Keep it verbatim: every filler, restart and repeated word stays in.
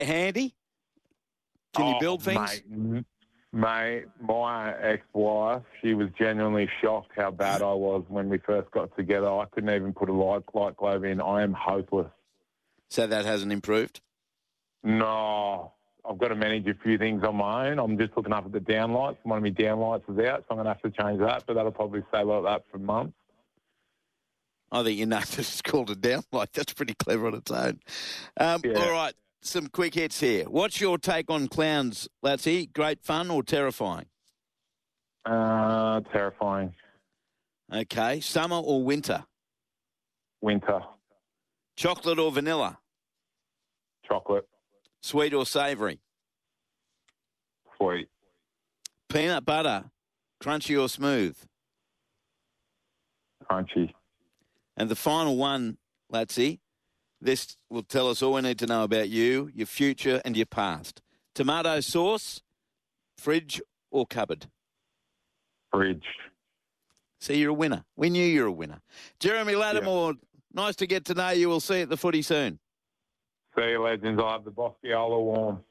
handy? Can you Oh, build things? Mate, m- mate, my ex-wife, she was genuinely shocked how bad I was when we first got together. I couldn't even put a light, light globe in. I am hopeless. So that hasn't improved? No, I've got to manage a few things on my own. I'm just looking up at the downlights. One of my downlights is out, so I'm going to have to change that, but that'll probably stay like that for months. I think you know this is called a downlight. That's pretty clever on its own. Um, Yeah. All right, some quick hits here. What's your take on clowns, Latsy? Great fun or terrifying? Uh, terrifying. Okay, summer or winter? Winter. Chocolate or vanilla? Chocolate. Sweet or savoury? Sweet. Peanut butter, crunchy or smooth? Crunchy. And the final one, Latsy, this will tell us all we need to know about you, your future and your past. Tomato sauce, fridge or cupboard? Fridge. See, you're a winner. We knew you're a winner. Jeremy Lattimore, nice to get to know you. We'll see you at the footy soon. See you, legends. I'll have the Bosquiola warm.